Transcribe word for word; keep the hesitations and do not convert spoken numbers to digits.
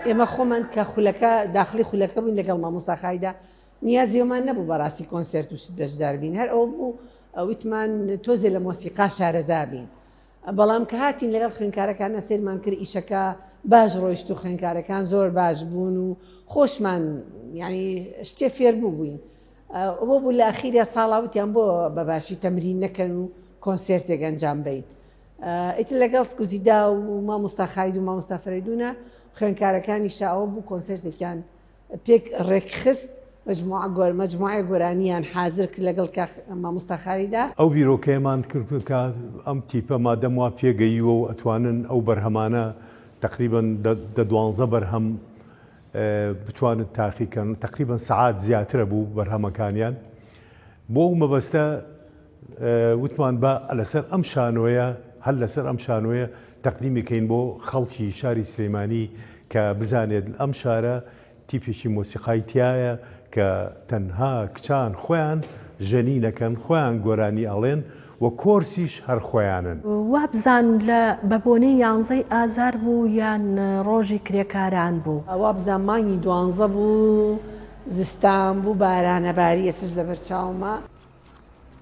ئێمە خۆمان کە خولەکە داخلی خولەکە بووین لەگەڵ مامۆستاخایدا نیازیەمان نەبوو بەڕاستی کۆنسرت و بەشدار بین هەر ئەو بوو وتمان تۆزێ لە مۆسیقا شارەزا بین بەڵام کە هاتین لەگەڵ خوێندکارەکانە سێرمان کرد ئیشەکە باش ڕۆیشت و خوێندکارەکان زۆر باش بوون و خۆشمان ینی شتێ فێر بوو بووین ئەوە بوو لە ئەخیرە ساڵا وتیان بۆ بەباشی تەمرین نەکەن و کۆنسێرتێک ئەنجام بدەین ئیتر لەگەڵ سکوزیدا و مامۆستا خالید و مامۆستا فەریدونە خوێندکارەکانی شاوە بوو کۆنسێرتێکیان پێک ڕێکخست مجموعە گۆر مجموعە گۆرانیان حاضر کرد لەگەڵ مامۆستا خالیدا ئەو بیرۆکەیەمان کرد کە ئەم تیپە مادەم وا پێگەیوە و ئەتوانن ئەو بەرهەمانە تقریباً دە دوانزە بەرهەم بتوانن تاقیکەن تقریباً سەعات زیاترە بوو بەرهەمەکانیان بۆ ئەو مەبەستە وتمان بە لەسەر ئەم شانۆیە هەر لەسەر ئەم شانۆیە تەقدیمیکەین بۆ خەڵکی شاری سلێمانی کە بزانێت ئەم شارە تیپێکی مۆسیقای تایە کە تەنها کچان خۆیان ژەنینەکەن خۆیان گۆرانی ئەڵێن و کۆرسیش هەر خۆیانن وابزان لە بەبوونی یانزەی ئازار بوو یان ڕۆژی کرێکاران بوو وابزان مانگی دوانزە بوو زستان بوو بارانەباری ئێسش لەبەر چاومە